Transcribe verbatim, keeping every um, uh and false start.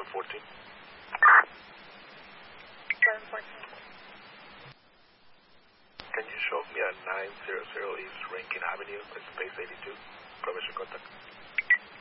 fourteen. seven fourteen. Can you show me at nine hundred East Rankin Avenue, at Space eighty-two? Permission contact.